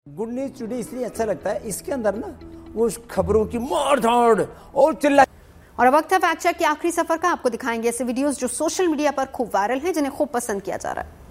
Good news today इसलिए अच्छा लगता है, इसके अंदर ना वो खबरों की मार-धाड़ और चिल्ला। और अब वक्त है फैक्ट चेक के आखिरी सफर का। आपको दिखाएंगे ऐसे वीडियोस जो सोशल मीडिया पर खूब वायरल हैं, जिन्हें खूब पसंद किया जा रहा है।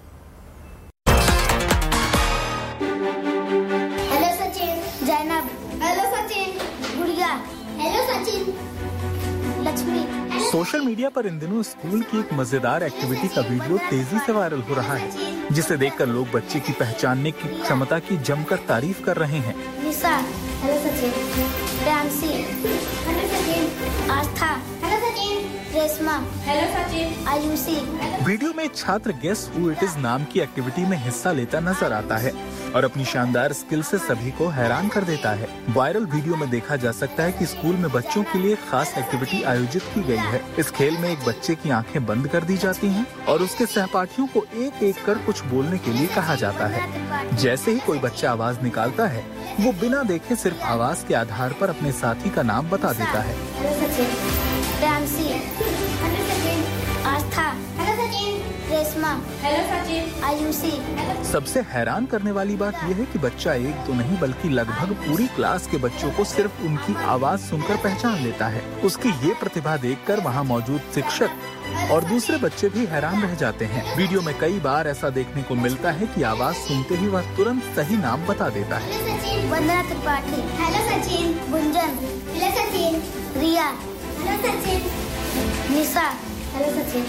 हेलो सचिन, जैनब, हेलो सचिन, गुड़िया, hello Sachin, Lakshmi. Social media पर इन दिनों स्कूल की एक मजेदार एक्टिविटी का वीडियो तेजी से वायरल हो रहा है, जिसे देखकर लोग बच्चे की पहचानने की क्षमता की जमकर तारीफ कर रहे हैं। निशा, हेलो सचिन, प्रियांशी, हेलो सचिन, आस्था, hello Sachin, Reshma, hello Sachin, Ayushi. Video में छात्र गेस हु इट इज नाम की एक्टिविटी में हिस्सा लेता नजर आता है और अपनी शानदार स्किल से सभी को हैरान कर देता है। वायरल वीडियो में देखा जा सकता है कि स्कूल में बच्चों के लिए खास एक्टिविटी आयोजित की गई है। इस खेल में एक बच्चे की आंखें बंद कर दी जाती हैं और उसके सहपाठियों को एक एक कर कुछ बोलने के लिए कहा जाता है। जैसे ही कोई बच्चा आवाज निकालता है, वो बिना देखे सिर्फ आवाज के आधार पर अपने साथी का नाम बता देता है। हेलो सचिन, प्रियांशी, हेलो सचिन, आस्था, हेलो सचिन, रेशमा, हेलो सचिन, आयुषी। सबसे हैरान करने वाली बात यह है कि बच्चा एक तो नहीं बल्कि लगभग पूरी क्लास के बच्चों को सिर्फ उनकी आवाज सुनकर पहचान लेता है। उसकी ये प्रतिभा देखकर वहाँ मौजूद शिक्षक और दूसरे बच्चे भी हैरान रह जाते हैं। वीडियो में कई बार ऐसा देखने को मिलता है कि आवाज सुनते ही वह तुरंत सही नाम बता देता है। हेलो सचिन, वंदना त्रिपाठी, हेलो सचिन, गुंजन, हेलो सचिन, रिया, हेलो सचिन, निशा, hello Sachin,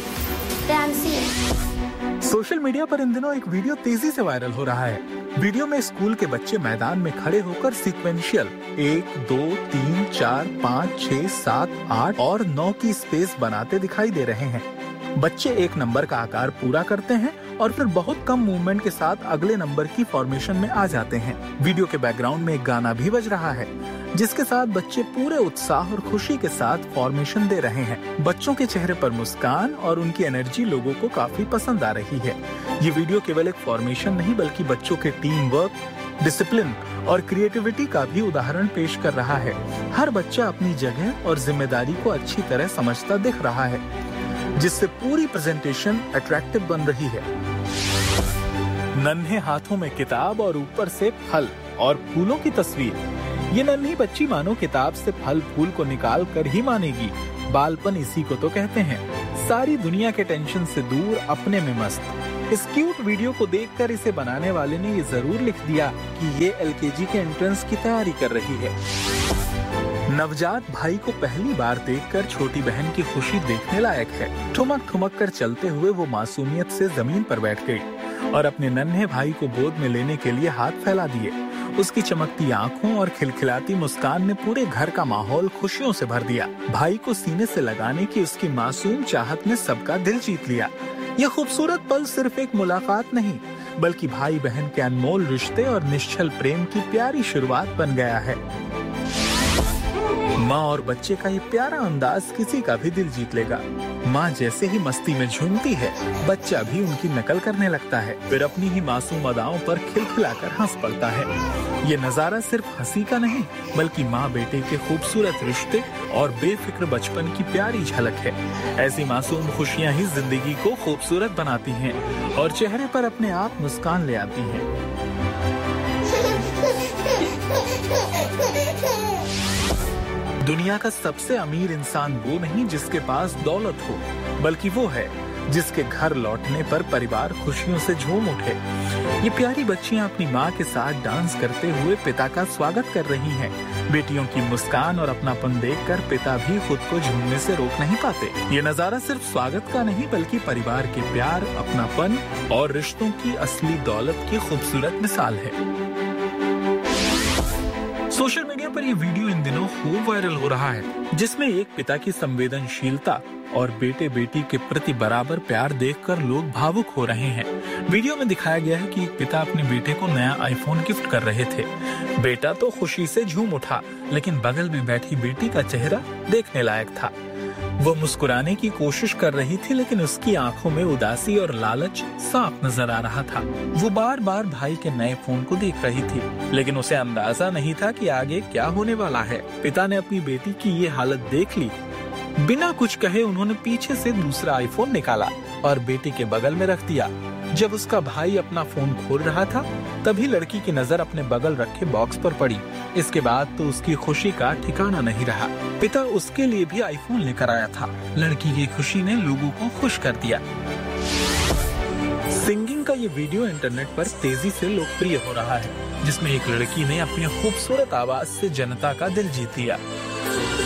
Priyanshi. Social media पर इन दिनों एक वीडियो तेजी से वायरल हो रहा है। वीडियो में स्कूल के बच्चे मैदान में खड़े होकर सीक्वेंशियल 1, 2, 3, 4, 5, 6, 7, 8 और 9 की स्पेस बनाते दिखाई दे रहे हैं। बच्चे एक नंबर का आकार पूरा करते हैं और फिर बहुत कम मूवमेंट के साथ अगले नंबर की फॉर्मेशन में आ जाते हैं। वीडियो के बैकग्राउंड में एक गाना भी बज रहा है, जिसके साथ बच्चे पूरे उत्साह और खुशी के साथ फॉर्मेशन दे रहे हैं। बच्चों के चेहरे पर मुस्कान और उनकी एनर्जी लोगों को काफी पसंद आ रही है। ये वीडियो केवल एक फॉर्मेशन नहीं बल्कि बच्चों के टीम वर्क, डिसिप्लिन और क्रिएटिविटी का भी उदाहरण पेश कर रहा है। हर बच्चा अपनी जगह और जिम्मेदारी को अच्छी तरह समझता दिख रहा है, जिससे पूरी प्रेजेंटेशन अट्रैक्टिव बन रही है। नन्हे हाथों में किताब और ऊपर से फल और फूलों की तस्वीर। ये नन्ही बच्ची मानो किताब से फल फूल को निकाल कर ही मानेगी। बालपन इसी को तो कहते हैं। सारी दुनिया के टेंशन से दूर, अपने में मस्त। इस क्यूट वीडियो को देखकर इसे बनाने वाले ने ये जरूर लिख दिया कि ये एलकेजी के एंट्रेंस की तैयारी कर रही है। नवजात भाई को पहली बार देखकर छोटी बहन की खुशी देखने लायक है। ठुमक ठुमक कर चलते हुए वो मासूमियत से जमीन पर बैठ गई और अपने नन्हे भाई को गोद में लेने के लिए हाथ फैला दिए। उसकी चमकती आंखों और खिलखिलाती मुस्कान ने पूरे घर का माहौल खुशियों से भर दिया। भाई को सीने से लगाने की उसकी मासूम चाहत ने सबका दिल जीत लिया। यह खूबसूरत पल सिर्फ एक मुलाकात नहीं, बल्कि भाई बहन के अनमोल रिश्ते और निश्चल प्रेम की प्यारी शुरुआत बन गया है। माँ और बच्चे का ये प्यारा अंदाज किसी का भी दिल जीत लेगा। माँ जैसे ही मस्ती में झूमती है, बच्चा भी उनकी नकल करने लगता है, फिर अपनी ही मासूम अदाओं पर खिलखिलाकर हंस पड़ता है। ये नजारा सिर्फ हंसी का नहीं, बल्कि माँ बेटे के खूबसूरत रिश्ते और बेफिक्र बचपन की प्यारी झलक है। ऐसी मासूम खुशियाँ ही जिंदगी को खूबसूरत बनाती हैं और चेहरे पर अपने आप मुस्कान ले आती हैं। दुनिया का सबसे अमीर इंसान वो नहीं जिसके पास दौलत हो, बल्कि वो है जिसके घर लौटने पर परिवार खुशियों से झूम उठे। ये प्यारी बच्चियां अपनी माँ के साथ डांस करते हुए पिता का स्वागत कर रही हैं। बेटियों की मुस्कान और अपनापन देखकर पिता भी खुद को झूमने से रोक नहीं पाते। ये नजारा सिर्फ स्वागत का नहीं, बल्कि परिवार के प्यार, अपनापन और रिश्तों की असली दौलत की खूबसूरत मिसाल है। सोशल मीडिया पर ये वीडियो इन दिनों खूब वायरल हो रहा है, जिसमें एक पिता की संवेदनशीलता और बेटे बेटी के प्रति बराबर प्यार देखकर लोग भावुक हो रहे हैं। वीडियो में दिखाया गया है कि एक पिता अपने बेटे को नया आईफोन गिफ्ट कर रहे थे। बेटा तो खुशी से झूम उठा, लेकिन बगल में बैठी बेटी का चेहरा देखने लायक था। वो मुस्कुराने की कोशिश कर रही थी, लेकिन उसकी आंखों में उदासी और लालच साफ नजर आ रहा था। वो बार बार भाई के नए फोन को देख रही थी, लेकिन उसे अंदाजा नहीं था कि आगे क्या होने वाला है। पिता ने अपनी बेटी की ये हालत देख ली। बिना कुछ कहे उन्होंने पीछे से दूसरा आईफोन निकाला और बेटी के बगल में रख दिया। जब उसका भाई अपना फोन खोल रहा था, तभी लड़की की नजर अपने बगल रखे बॉक्स पर पड़ी। इसके बाद तो उसकी खुशी का ठिकाना नहीं रहा। पिता उसके लिए भी आईफोन लेकर आया था। लड़की की खुशी ने लोगों को खुश कर दिया। सिंगिंग का ये वीडियो इंटरनेट पर तेजी से लोकप्रिय हो रहा है, जिसमें एक लड़की ने अपनी खूबसूरत आवाज से जनता का दिल जीत लिया।